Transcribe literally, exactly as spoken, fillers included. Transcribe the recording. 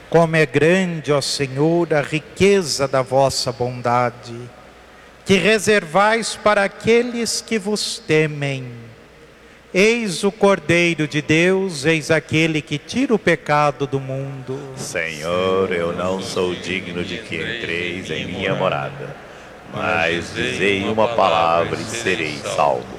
Como é grande, ó Senhor, a riqueza da vossa bondade, que reservais para aqueles que vos temem. Eis o Cordeiro de Deus, eis aquele que tira o pecado do mundo. Senhor, eu não sou digno de que entreis em minha morada, mas dizei uma palavra e serei salvo.